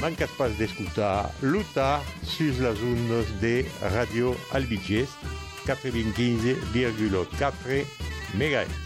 mancas pas d'escoltar Luta sus las ondes de Radio Albigés 95,4 MHz.